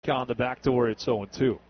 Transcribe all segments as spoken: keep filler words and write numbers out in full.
On the back door, it's oh and two.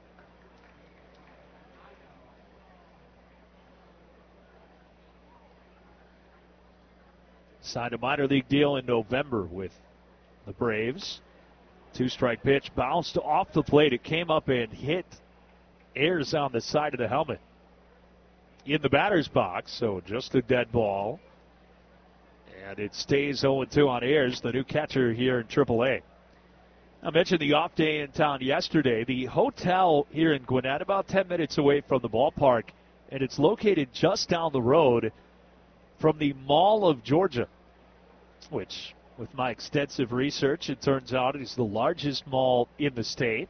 Signed a minor league deal in November with the Braves. Two-strike pitch bounced off the plate. It came up and hit Ayers on the side of the helmet in the batter's box, so just a dead ball. And it stays oh and two on Ayers, the new catcher here in triple A. I mentioned the off day in town yesterday. The hotel here in Gwinnett, about ten minutes away from the ballpark, and it's located just down the road from the Mall of Georgia, which, with my extensive research, it turns out is the largest mall in the state.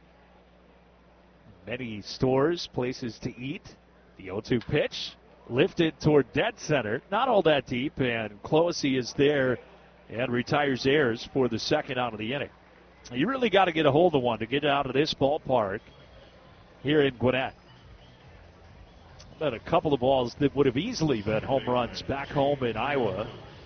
Many stores, places to eat. The oh two pitch lifted toward dead center, not all that deep, and Clohessy is there and retires Ayers for the second out of the inning. You really got to get a hold of one to get out of this ballpark here in Gwinnett. But a couple of balls that would have easily been home runs back home in Iowa.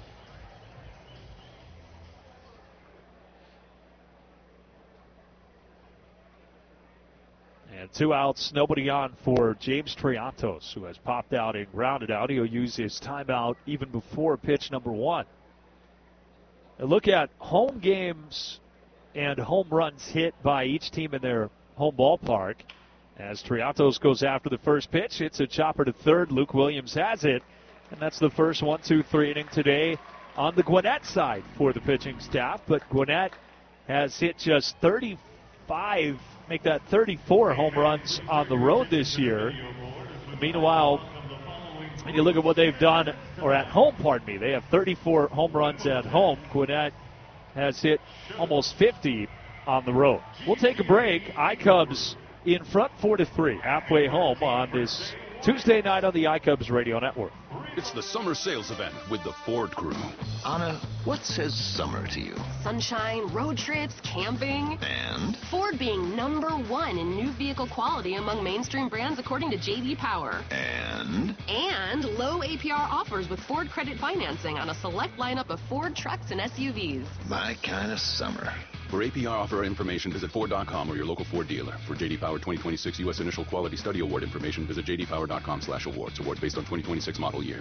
And two outs, nobody on for James Triantos, who has popped out and grounded out. He'll use his timeout even before pitch number one. And look at home games and home runs hit by each team in their home ballpark. As Triantos goes after the first pitch, it's a chopper to third. Luke Williams has it, and that's the first one, two, three inning today on the Gwinnett side for the pitching staff. But Gwinnett has hit just thirty-five, make that thirty-four home runs on the road this year. Meanwhile, when you look at what they've done, or at home, pardon me, they have thirty-four home runs at home. Gwinnett has hit almost fifty on the road. We'll take a break. iCubs in front four to three, halfway home on this Tuesday night on the iCubs Radio Network. It's the summer sales event with the Ford Crew. Anna, what says summer to you? Sunshine, road trips, camping. And? Ford being number one in new vehicle quality among mainstream brands according to J D Power. And? And low A P R offers with Ford credit financing on a select lineup of Ford trucks and S U Vs. My kind of summer. For A P R offer information, visit Ford dot com or your local Ford dealer. For J D Power twenty twenty-six U S Initial Quality Study Award information, visit J D Power dot com slash awards. Awards based on twenty twenty-six model year.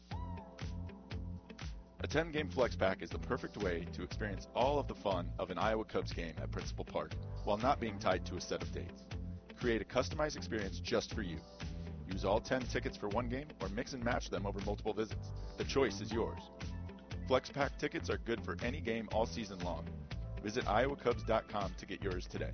A ten-game flex pack is the perfect way to experience all of the fun of an Iowa Cubs game at Principal Park while not being tied to a set of dates. Create a customized experience just for you. Use all ten tickets for one game or mix and match them over multiple visits. The choice is yours. Flex pack tickets are good for any game all season long. Visit Iowa Cubs dot com to get yours today.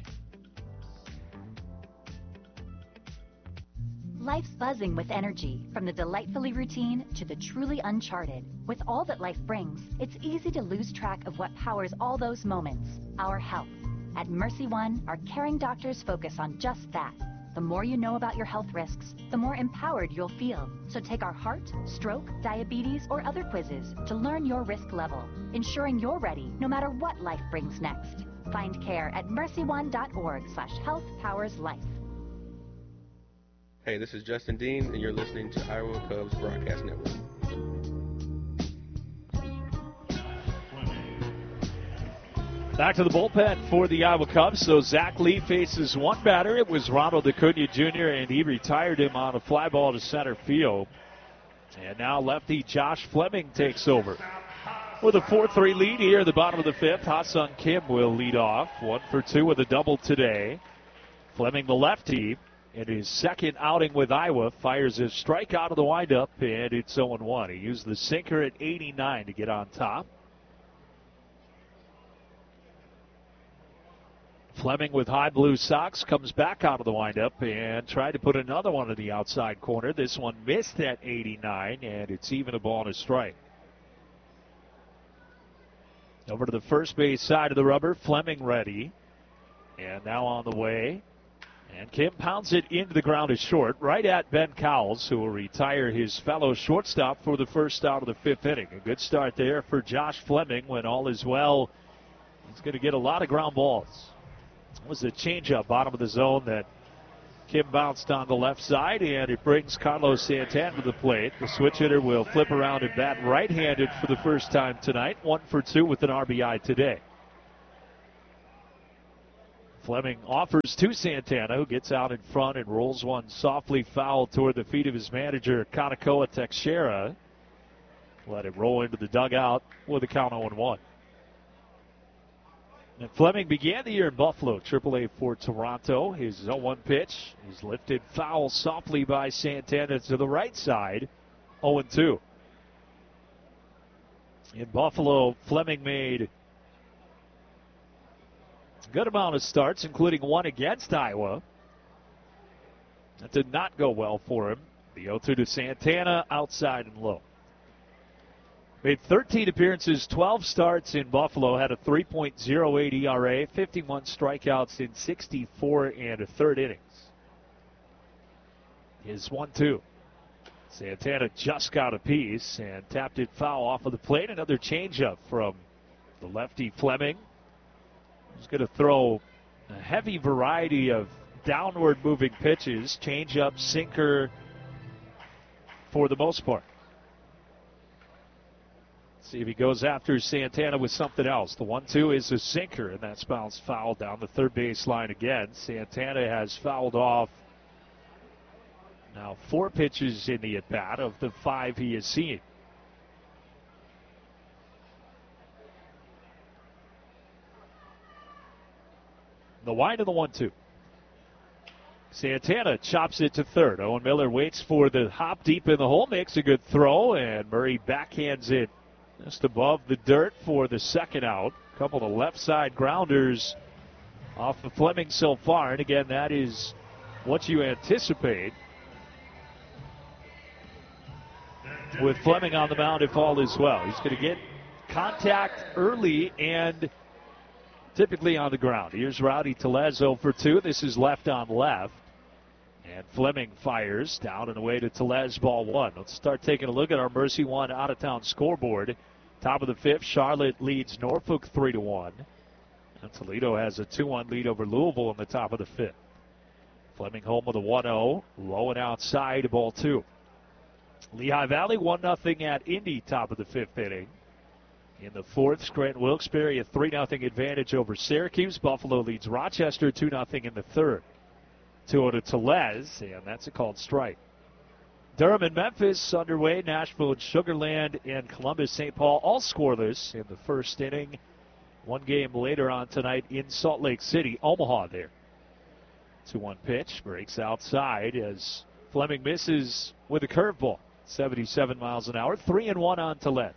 Life's buzzing with energy, from the delightfully routine to the truly uncharted. With all that life brings, it's easy to lose track of what powers all those moments, our health. At Mercy One, our caring doctors focus on just that. The more you know about your health risks, the more empowered you'll feel. So take our heart, stroke, diabetes, or other quizzes to learn your risk level, ensuring you're ready no matter what life brings next. Find care at mercy one dot org slash health powers life. Hey, this is Justin Dean, and you're listening to Iowa Cubs Broadcast Network. Back to the bullpen for the Iowa Cubs. So Zach Lee faces one batter. It was Ronald Acuna Junior, and he retired him on a fly ball to center field. And now lefty Josh Fleming takes over. With a four three lead here at the bottom of the fifth, Ha-Seong Kim will lead off. One for two with a double today. Fleming, the lefty, in his second outing with Iowa, fires a strike out of the windup, and it's oh one. He used the sinker at eighty-nine to get on top. Fleming with high blue socks comes back out of the windup and tried to put another one in the outside corner. This one missed at eighty-nine, and it's even a ball and a strike. Over to the first base side of the rubber, Fleming ready. And now on the way. And Kim pounds it into the ground as short, right at Ben Cowles, who will retire his fellow shortstop for the first out of the fifth inning. A good start there for Josh Fleming. When all is well, he's going to get a lot of ground balls. It was a changeup, bottom of the zone, that Kim bounced on the left side, and it brings Carlos Santana to the plate. The switch hitter will flip around and bat right-handed for the first time tonight. One for two with an R B I today. Fleming offers to Santana, who gets out in front and rolls one softly foul toward the feet of his manager, Kanakoa Teixeira. Let it roll into the dugout with a count oh one. And Fleming began the year in Buffalo, triple A for Toronto. His oh one pitch is lifted foul softly by Santana to the right side, oh two. In Buffalo, Fleming made a good amount of starts, including one against Iowa. That did not go well for him. The oh two to Santana, outside and low. Made thirteen appearances, twelve starts in Buffalo, had a three point oh eight E R A, fifty-one strikeouts in sixty-four and a third innings. His one two. Santana just got a piece and tapped it foul off of the plate. Another changeup from the lefty Fleming. He's going to throw a heavy variety of downward moving pitches, changeup, sinker for the most part. See if he goes after Santana with something else. The one two is a sinker, and that's bounced foul down the third base line again. Santana has fouled off now four pitches in the at-bat of the five he has seen. The wind of the one two. Santana chops it to third. Owen Miller waits for the hop deep in the hole, makes a good throw, and Murray backhands it just above the dirt for the second out. A couple of left side grounders off of Fleming so far. And again, that is what you anticipate with Fleming on the mound if all is well. He's going to get contact early and typically on the ground. Here's Rowdy Tellez oh for two. This is left on left. And Fleming fires down and away to Tellez, ball one. Let's start taking a look at our Mercy One out-of-town scoreboard. Top of the fifth, Charlotte leads Norfolk three to one. And Toledo has a two one lead over Louisville in the top of the fifth. Fleming home with a one oh, low and outside, ball two. Lehigh Valley one nothing at Indy, top of the fifth inning. In the fourth, Scranton Wilkes-Barre a three nothing advantage over Syracuse. Buffalo leads Rochester two nothing in the third. two oh to Tellez, and that's a called strike. Durham and Memphis underway. Nashville and Sugar Land and Columbus Saint Paul all scoreless in the first inning. One game later on tonight in Salt Lake City, Omaha there. two one pitch breaks outside as Fleming misses with a curveball. seventy-seven miles an hour. three and one on Tellez.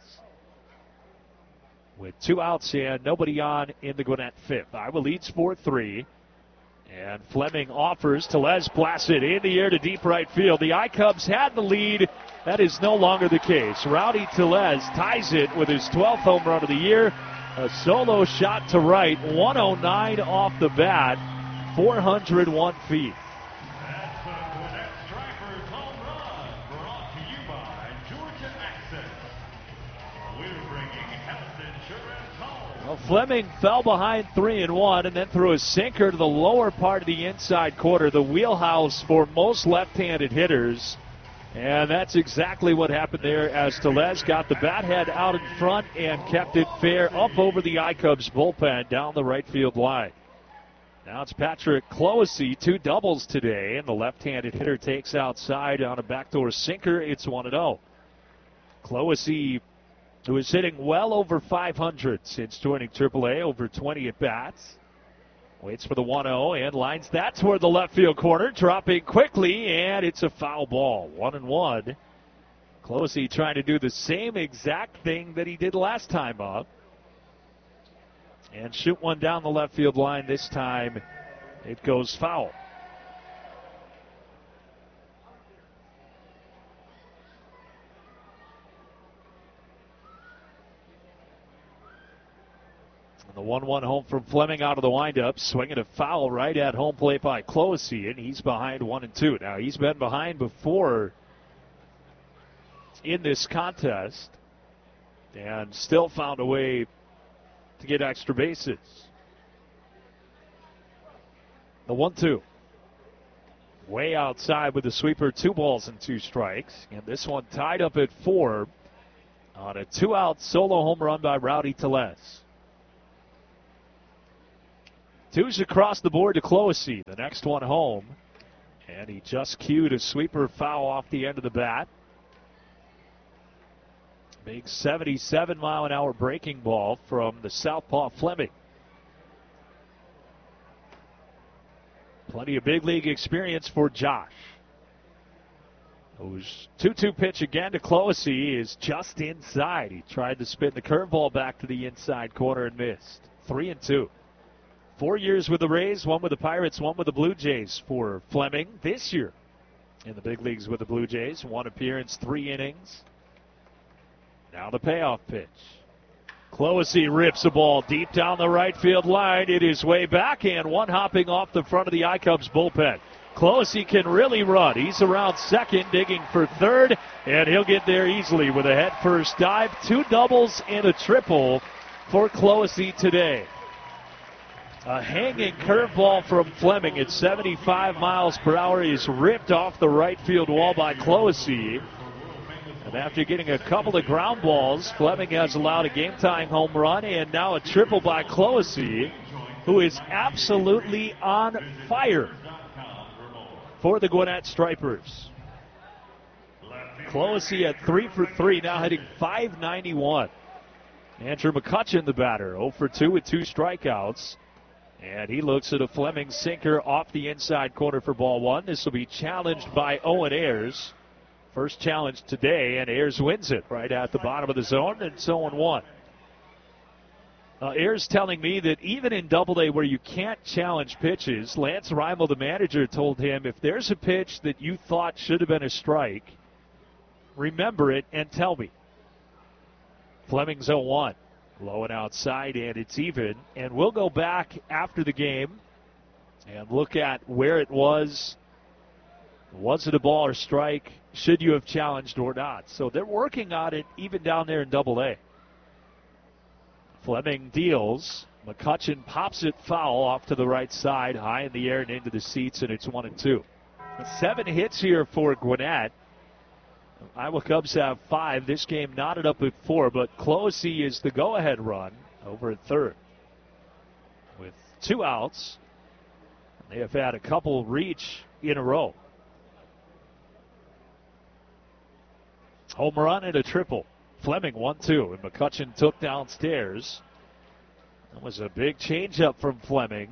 With two outs and nobody on in the Gwinnett fifth. Iowa leads four three. And Fleming offers. Tellez blasts it in the air to deep right field. The I-Cubs had the lead. That is no longer the case. Rowdy Tellez ties it with his twelfth home run of the year. A solo shot to right. one oh nine off the bat. four hundred one feet. That's the Gwinnett Strikers home run, brought to you by Georgia Access. We're bringing health insurance home. Well, Fleming fell behind three and one and then threw a sinker to the lower part of the inside quarter, the wheelhouse for most left-handed hitters. And that's exactly what happened there as Tellez got the bat head out in front and kept it fair up over the I-Cubs bullpen down the right field line. Now it's Patrick Clohessy, two doubles today, and the left-handed hitter takes outside on a backdoor sinker. It's one and oh. Clohessy, who is hitting well over five hundred since joining triple A, over twenty at-bats, waits for the one oh and lines that toward the left field corner, dropping quickly, and it's a foul ball. One and one. Clohessy trying to do the same exact thing that he did last time up and shoot one down the left field line. This time it goes foul. The one one home from Fleming out of the windup, swinging a foul right at home plate by Clohessy, and he's behind one and two. Now, he's been behind before in this contest and still found a way to get extra bases. The one two. Way outside with the sweeper, two balls and two strikes. And this one tied up at four on a two-out solo home run by Rowdy Tellez. Two's across the board to Clohessy. The next one home. And he just cued a sweeper foul off the end of the bat. Big seventy-seven mile an hour breaking ball from the southpaw Fleming. Plenty of big league experience for Josh. Whose two two pitch again to Clohessy is just inside. He tried to spin the curveball back to the inside corner and missed. Three and two. Four years with the Rays, one with the Pirates, one with the Blue Jays for Fleming this year in the big leagues with the Blue Jays. One appearance, three innings. Now the payoff pitch. Clohessy rips a ball deep down the right field line. It is way back and one hopping off the front of the iCubs bullpen. Clohessy can really run. He's around second, digging for third, and he'll get there easily with a head-first dive. Two doubles and a triple for Clohessy today. A hanging curveball from Fleming at seventy-five miles per hour is ripped off the right field wall by Clohessy. And after getting a couple of ground balls, Fleming has allowed a game-tying home run and now a triple by Clohessy, who is absolutely on fire for the Gwinnett Stripers. Clohessy at three for three, now hitting five ninety-one. Andrew McCutchen, the batter, zero for two with two strikeouts. And he looks at a Fleming sinker off the inside corner for ball one. This will be challenged by Owen Ayers. First challenge today, and Ayers wins it right at the bottom of the zone, and it's oh one. Uh, Ayers telling me that even in Double A where you can't challenge pitches, Lance Reimel, the manager, told him if there's a pitch that you thought should have been a strike, remember it and tell me. Fleming's oh one. Low and outside, and it's even. And we'll go back after the game and look at where it was. Was it a ball or strike? Should you have challenged or not? So they're working on it even down there in Double A. Fleming deals. McCutchen pops it foul off to the right side, high in the air and into the seats, and it's one and two. Seven hits here for Gwinnett. Iowa Cubs have five. This game knotted up at four, but Clohessy is the go-ahead run over at third. With two outs, they have had a couple reach in a row. Home run and a triple. Fleming one two, and McCutchen took downstairs. That was a big changeup from Fleming.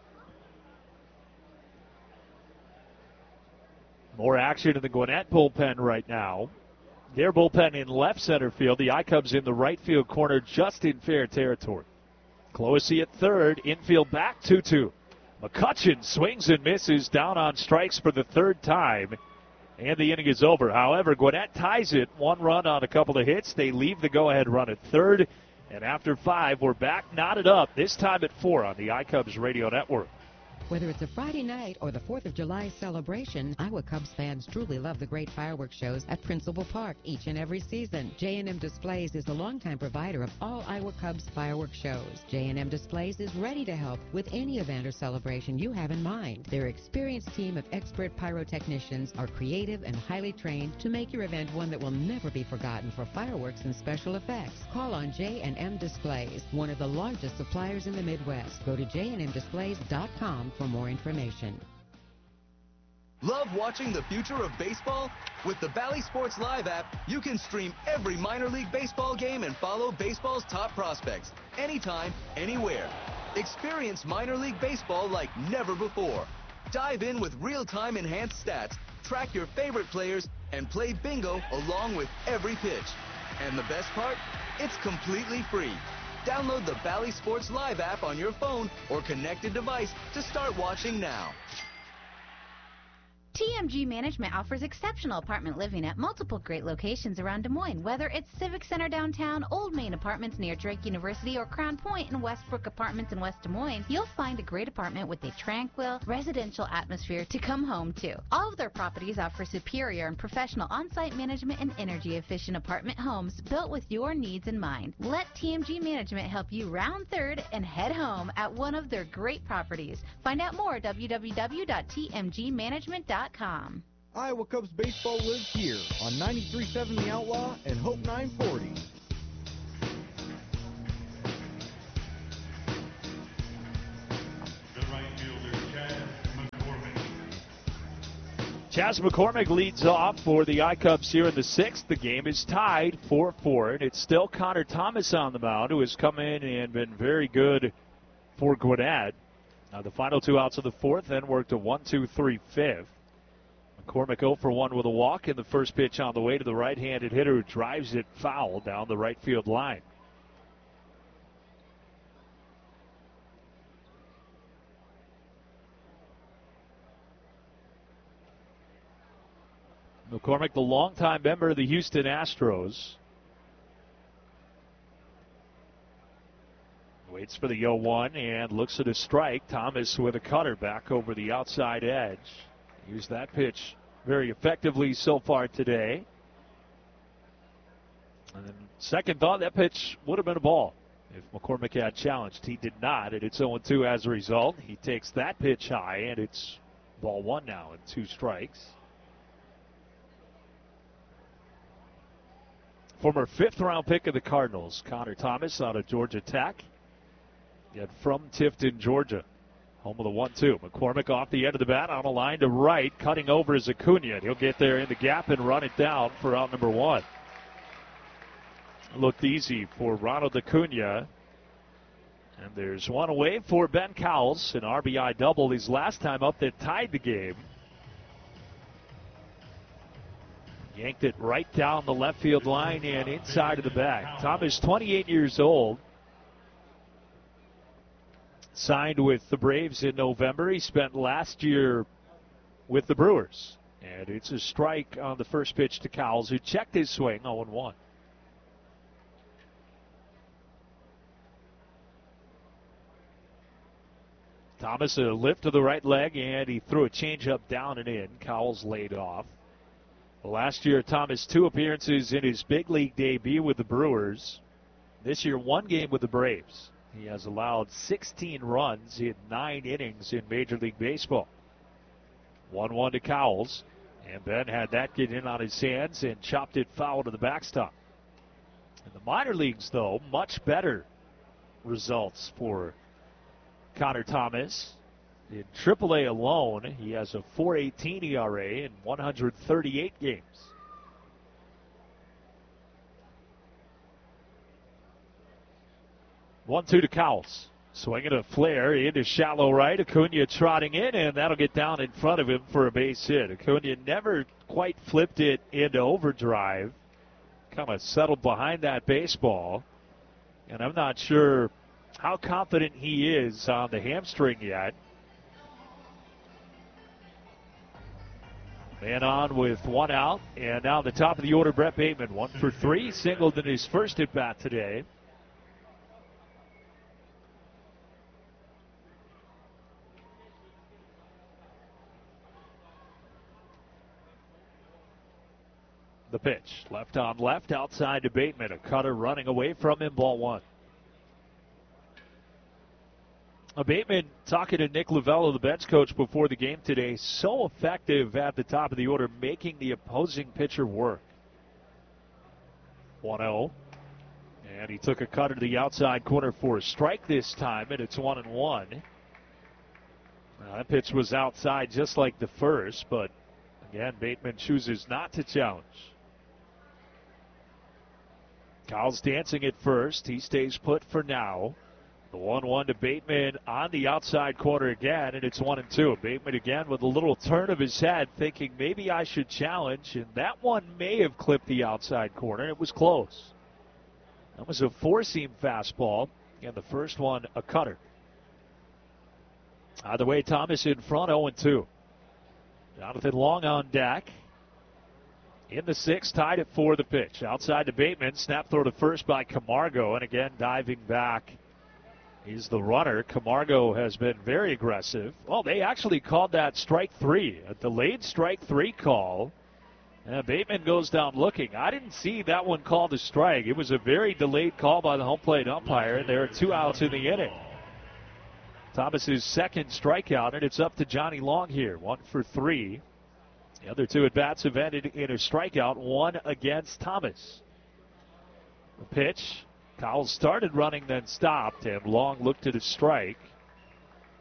More action in the Gwinnett bullpen right now. Their bullpen in left center field. The iCubs in the right field corner, just in fair territory. Clohessy at third. Infield back two two. McCutchen swings and misses down on strikes for the third time. And the inning is over. However, Gwinnett ties it. One run on a couple of hits. They leave the go-ahead run at third. And after five, we're back knotted up, this time at four on the iCubs Radio Network. Whether it's a Friday night or the fourth of July celebration, Iowa Cubs fans truly love the great fireworks shows at Principal Park each and every season. J and M Displays is the longtime provider of all Iowa Cubs fireworks shows. J and M Displays is ready to help with any event or celebration you have in mind. Their experienced team of expert pyrotechnicians are creative and highly trained to make your event one that will never be forgotten for fireworks and special effects. Call on J and M Displays, one of the largest suppliers in the Midwest. Go to j and m displays dot com for more information. Love watching the future of baseball? With the Bally Sports Live app, you can stream every minor league baseball game and follow baseball's top prospects anytime, anywhere. Experience minor league baseball like never before. Dive in with real-time enhanced stats, track your favorite players, and play bingo along with every pitch. And the best part? It's completely free. Download the Bally Sports Live app on your phone or connected device to start watching now. T M G Management offers exceptional apartment living at multiple great locations around Des Moines. Whether it's Civic Center downtown, Old Main Apartments near Drake University, or Crown Point and Westbrook Apartments in West Des Moines, you'll find a great apartment with a tranquil, residential atmosphere to come home to. All of their properties offer superior and professional on-site management and energy-efficient apartment homes built with your needs in mind. Let T M G Management help you round third and head home at one of their great properties. Find out more at w w w dot t m g management dot com. Iowa Cubs baseball lives here on ninety-three point seven The Outlaw and Hope nine forty. Chas McCormick leads off for the I-Cubs here in the sixth. The game is tied four four, and it's still Connor Thomas on the mound, who has come in and been very good for Gwinnett. Now the final two outs of the fourth, then worked a one two three fifth. McCormick oh for one with a walk, and the first pitch on the way to the right-handed hitter who drives it foul down the right field line. McCormick, the longtime member of the Houston Astros. Waits for the oh one and looks at a strike. Thomas with a cutter back over the outside edge. Used that pitch very effectively so far today. And then second thought, that pitch would have been a ball if McCormick had challenged. He did not, and it's oh two as a result. He takes that pitch high, and it's ball one now and two strikes. Former fifth-round pick of the Cardinals, Connor Thomas, out of Georgia Tech. Yet from Tifton, Georgia. Home of the one two. McCormick off the end of the bat on a line to right. Cutting over is Acuna. He'll get there in the gap and run it down for out number one. Looked easy for Ronald Acuna. And there's one away for Ben Cowles. An R B I double his last time up that tied the game. Yanked it right down the left field line and inside of the bag. Thomas, twenty-eight years old. Signed with the Braves in November. He spent last year with the Brewers. And it's a strike on the first pitch to Cowles, who checked his swing oh one. Thomas, a lift to the right leg, and he threw a changeup down and in. Cowles laid off. Last year, Thomas, two appearances in his big league debut with the Brewers. This year, one game with the Braves. He has allowed sixteen runs in nine innings in Major League Baseball. one one to Cowles, and Ben had that get in on his hands and chopped it foul to the backstop. In the minor leagues, though, much better results for Connor Thomas. In triple A alone, he has a four eighteen E R A in one hundred thirty-eight games. one two to Cowles. Swinging a flare into shallow right. Acuna trotting in, and that'll get down in front of him for a base hit. Acuna never quite flipped it into overdrive. Kind of settled behind that baseball. And I'm not sure how confident he is on the hamstring yet. Man on with one out, and now the top of the order, Brett Bateman, one for three, singled in his first at bat today. The pitch, left on left, outside to Bateman, a cutter running away from him, ball one. Bateman talking to Nick Lovello, the bench coach, before the game today. So effective at the top of the order, making the opposing pitcher work. one oh. And he took a cutter to the outside corner for a strike this time, and it's one and one. Now, that pitch was outside just like the first, but again, Bateman chooses not to challenge. Cowles dancing at first. He stays put for now. The one one to Bateman on the outside corner again, and it's one and two. Bateman again with a little turn of his head, thinking maybe I should challenge, and that one may have clipped the outside corner. It was close. That was a four-seam fastball, and the first one a cutter. Either way, Thomas in front, oh and two. Jonathan Long on deck. In the sixth, tied at four, the pitch. Outside to Bateman, snap throw to first by Camargo, and again diving back. He's the runner. Camargo has been very aggressive. Well, they actually called that strike three, a delayed strike three call. And Bateman goes down looking. I didn't see that one called a strike. It was a very delayed call by the home plate umpire, and there are two outs in the inning. Thomas's second strikeout, and it's up to Johnny Long here, one for three. The other two at-bats have ended in a strikeout, one against Thomas. The pitch. Cowles started running, then stopped, and Long looked at a strike.